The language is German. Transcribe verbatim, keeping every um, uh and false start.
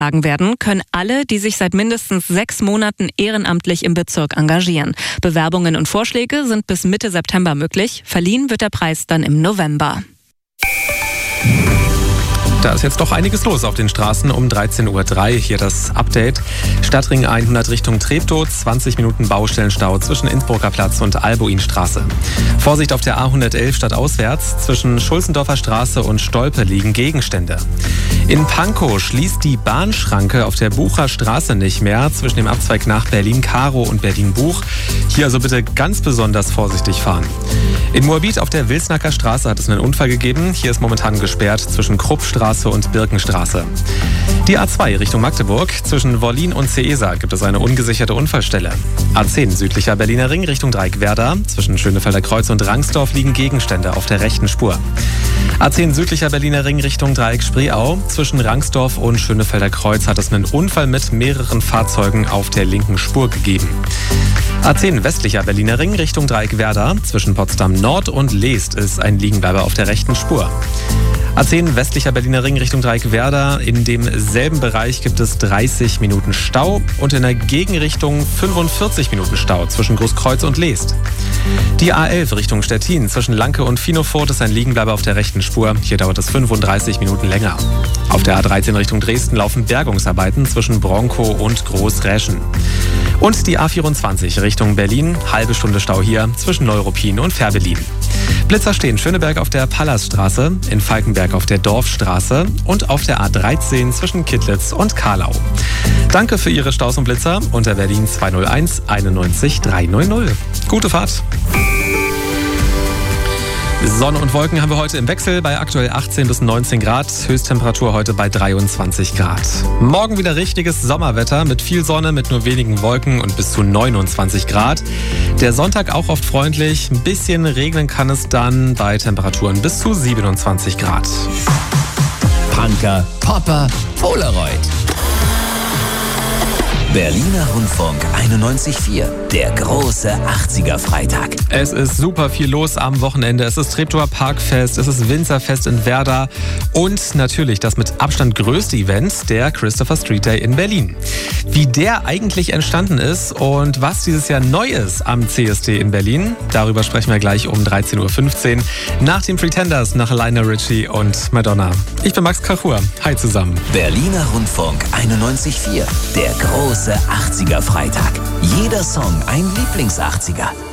werden, können alle, die sich seit mindestens sechs Monaten ehrenamtlich im Bezirk engagieren. Bewerbungen und Vorschläge sind bis Mitte September möglich. Verliehen wird der Preis dann im November. Da ist jetzt doch einiges los auf den Straßen um dreizehn Uhr drei. Hier das Update. Stadtring hundert Richtung Treptow, zwanzig Minuten Baustellenstau zwischen Innsbrucker Platz und Albuinstraße. Vorsicht auf der A hundertelf stadtauswärts. Zwischen Schulzendorfer Straße und Stolpe liegen Gegenstände. In Pankow schließt die Bahnschranke auf der Bucher Straße nicht mehr zwischen dem Abzweig nach Berlin-Karow und Berlin-Buch. Hier also bitte ganz besonders vorsichtig fahren. In Moabit auf der Wilsnacker Straße hat es einen Unfall gegeben. Hier ist momentan gesperrt zwischen Kruppstraße und Birkenstraße. Die A zwei Richtung Magdeburg. Zwischen Wollin und Ceesa gibt es eine ungesicherte Unfallstelle. A zehn südlicher Berliner Ring Richtung Dreieck-Werder. Zwischen Schönefelder Kreuz und Rangsdorf liegen Gegenstände auf der rechten Spur. A zehn südlicher Berliner Ring Richtung Dreieck-Spreeau. Zwischen Rangsdorf und Schönefelder Kreuz hat es einen Unfall mit mehreren Fahrzeugen auf der linken Spur gegeben. A zehn westlicher Berliner Ring Richtung Dreieck-Werder. Zwischen Potsdam Nord und Leest ist ein Liegenbleiber auf der rechten Spur. A zehn westlicher Berliner Ring Richtung Dreieck-Werder. In demselben Bereich gibt es dreißig Minuten Stau und in der Gegenrichtung fünfundvierzig Minuten Stau zwischen Großkreuz und Leest. Die A elf Richtung Stettin. Zwischen Lanke und Finofurt ist ein Liegenbleiber auf der rechten Spur. Hier dauert es fünfunddreißig Minuten länger. Auf der A dreizehn Richtung Dresden laufen Bergungsarbeiten zwischen Bronkow und Großräschen. Und die A vierundzwanzig Richtung Berlin. Halbe Stunde Stau hier zwischen Neuruppin und Fährberlin. Blitzer stehen Schöneberg auf der Pallasstraße, in Falkenberg auf der Dorfstraße und auf der A dreizehn zwischen Kittlitz und Karlau. Danke für Ihre Staus und Blitzer unter Berlin zwei null eins einundneunzig dreihundert. Gute Fahrt! Sonne und Wolken haben wir heute im Wechsel bei aktuell achtzehn bis neunzehn Grad. Höchsttemperatur heute bei dreiundzwanzig Grad. Morgen wieder richtiges Sommerwetter mit viel Sonne, mit nur wenigen Wolken und bis zu neunundzwanzig Grad. Der Sonntag auch oft freundlich. Ein bisschen regnen kann es dann bei Temperaturen bis zu siebenundzwanzig Grad. Punker, Popper, Polaroid. Berliner Rundfunk einundneunzig Komma vier, der große achtziger-Freitag. Es ist super viel los am Wochenende. Es ist Treptower Parkfest, es ist Winzerfest in Werder und natürlich das mit Abstand größte Event, der Christopher Street Day in Berlin. Wie der eigentlich entstanden ist und was dieses Jahr neu ist am C S D in Berlin, darüber sprechen wir gleich um dreizehn Uhr fünfzehn nach den Pretenders, nach Lionel Richie und Madonna. Ich bin Max Krachur. Hi zusammen. Berliner Rundfunk einundneunzig Komma vier, der große achtziger-Freitag. Jeder Song ein Lieblings-achtziger.